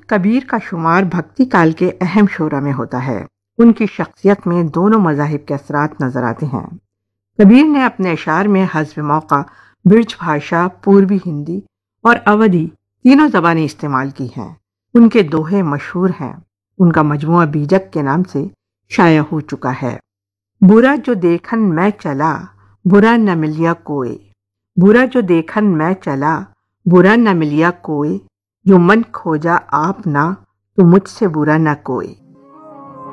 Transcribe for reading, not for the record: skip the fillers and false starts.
कबीर का शुमार भक्ति काल के अहम शोरा में होता है। उनकी शख्सियत में दोनों मज़ाहिब के असरात नजर आते हैं। कबीर ने अपने अशार में हस्ब मौका ब्रिज भाषा, पूर्वी हिंदी और अवधी तीनों ज़बानें इस्तेमाल की हैं। उनके दोहे मशहूर हैं। उनका मजमुआ बीजक के नाम से शाया हो चुका है। बुरा जो देखन मैं चला, बुरा न मिलिया कोई। बुरा जो देखन मैं चला, बुरा न मिलिया कोई। जो मन खोजा आप ना, तो मुझसे बुरा न कोई।